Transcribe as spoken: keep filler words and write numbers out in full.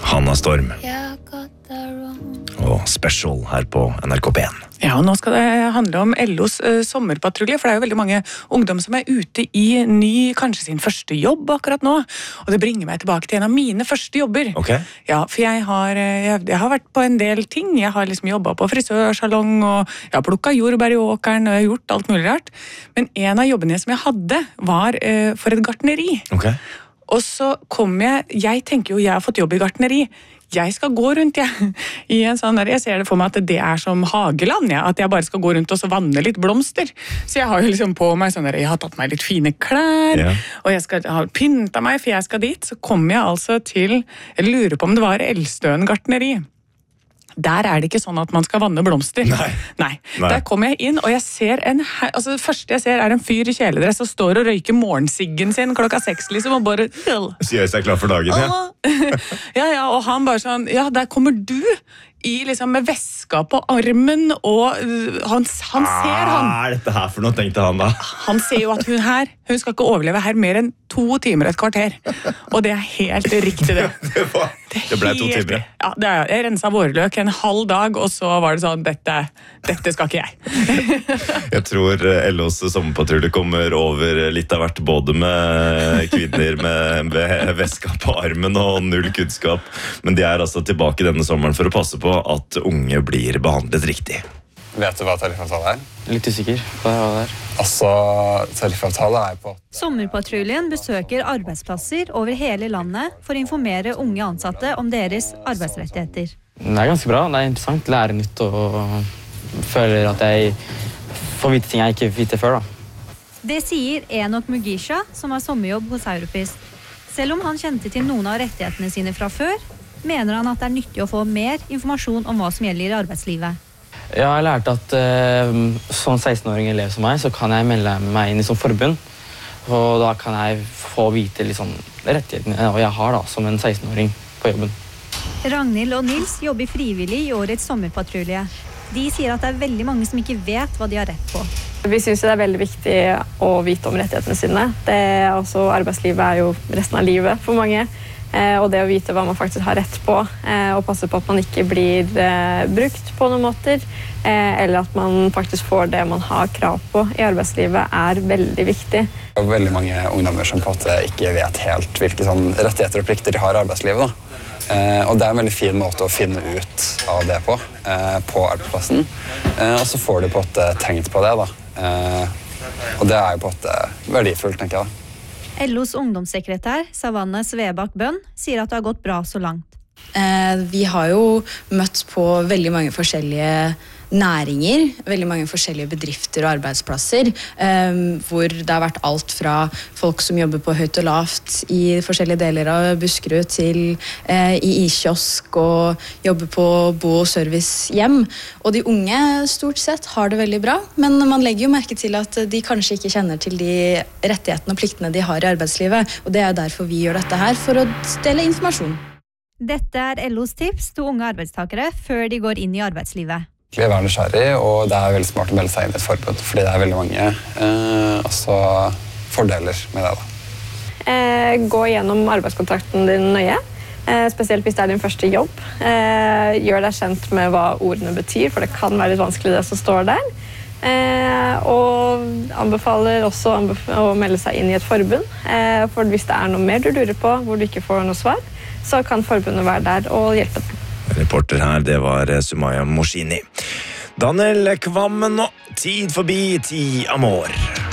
Hanna Storm. Og Special her på N R K P en. Ja, og nå skal det handle om L O's uh, sommerpatrulje, for det er jo veldig mange ungdom som er ute i ny, kanskje sin første jobb akkurat nå. Og det bringer meg tilbake til en av mine første jobber. Ok. Ja, for jeg har, jeg, jeg har vært på en del ting. Jeg har liksom jobbet på frisørsalong, og jeg har plukket jordbær i åkeren, og jeg har gjort alt mulig rart. Men en av jobbene som jeg hadde var uh, for et gartneri. Ok. Og så kom jeg, jeg tenker jo jeg har fått jobb i gartneri. Jeg skal gå rundt, jeg. I en sånn der, jeg ser det for meg at det er som hageland, ja. At jeg bare skal gå rundt og så vanne litt blomster. Så jeg har jo liksom på meg sånn der, jeg har tatt meg litt fine klær, Ja. og jeg skal ha pyntet meg, for jeg skal dit. Så kommer jeg altså til, jeg lurer på om det var Elstøen gartneri. Der er det ikke sånn at man skal vanne blomster. Nei. Nei. Nei. Der kommer jeg inn, og jeg ser en, altså det første jeg ser er en fyr i kjeledress og står og røyker morgensiggen sin klokka seks, liksom, og bare... Så gjør seg klar for dagen, ja. ja, ja, og han bare sånn, ja, der kommer du i liksom med veska på armen, og uh, han, han ser han. Hva er dette her for noe, tenkte han da? Han ser jo at hun her, hun skal ikke overleve her mer enn to timer et kvarter. Og det er helt riktig det. Det, var, det ble to Helt- timer. Ja, det er, jeg renset vårløk en halv dag, og så var det sånn, dette, dette skal ikke jeg. Jeg tror L O's sommerpatrulje kommer over litt av hvert, både med kvinner med, med veska på armen og null kunnskap. Men de er altså tilbake denne sommeren for å passe på at unge blir behandlet riktig. Vet du hva tariffavtale er? Litt usikker på hva det er. Altså, tariffavtale er på... Sommerpatruljen besøker arbeidsplasser over hele landet for å informere unge ansatte om deres arbeidsrettigheter. Det er ganske bra, det er interessant, lære nytt og føler at jeg får vite ting jeg ikke visste før da. Det sier Enok Mugisha, som har sommerjobb hos Europris. Selv om han kjente til noen av rettighetene sine fra før, mener han at det er nyttig å få mer informasjon om hva som gjelder i arbeidslivet. Jeg har lært at uh, som seksten-åring elev som meg, så kan jeg melde meg inn i sånn forbund. Og da kan jeg få vite litt sånn rettighetene jeg har da, som en seksten-åring på jobben. Ragnhild og Nils jobber frivillig i årets sommerpatrulje. De sier at det er veldig mange som ikke vet hva de har rett på. Vi synes det er veldig viktig å vite om rettighetene sine. Det, altså, arbeidslivet er jo resten av livet for mange. Eh, og det å vite hva man faktisk har rett på, eh, og passe på at man ikke blir eh, brukt på noen måter, eh, eller at man faktisk får det man har krav på i arbeidslivet, er veldig viktig. Det er veldig mange ungdommer som på en måte ikke vet helt hvilke sånn rettigheter og plikter de har i arbeidslivet. Da. Eh, og det er en veldig fin måte å finne ut av det på, eh, på arbeidsplassen. Eh, og så får du på en måte tenkt på det. Da. Eh, og det er jo på en måte verdifullt, tenker jeg. Da. L O's ungdomssekretær, Savanne Svebakk Bønn, sier at det har gått bra så langt. Eh, vi har jo møtt på veldig mange forskjellige næringer, veldig mange forskjellige bedrifter og arbeidsplasser, eh, hvor det har vært alt fra folk som jobber på høyt og lavt i forskjellige deler av Buskerud til eh, i iskiosk og jobber på bo- og servicehjem. Og de unge stort sett har det veldig bra, men man legger jo merke til at de kanskje ikke kjenner til de rettighetene og pliktene de har i arbeidslivet, og det er derfor vi gjør dette her, for å dele informasjon. Dette er L O's tips til unge arbeidstakere før de går inn i arbeidslivet. Det er nysgjerrig, og det er veldig smart å melde seg inn i et forbund, fordi det er veldig mange eh, altså, fordeler med det. Da. Eh, gå gjennom arbeidskontrakten din nøye, eh, spesielt hvis det er din første jobb. Eh, gjør deg kjent med hva ordene betyr, for det kan være litt vanskelig det som står der. Eh, og anbefaler også anbef- å melde seg inn i et forbund, eh, for hvis det er noe mer du lurer på, hvor du ikke får noe svar, så kan forbundet være der og hjelpe deg. Reporter her, det var Sumaya Moshini. Daniel Kvammen nå. Tid forbi ti amor.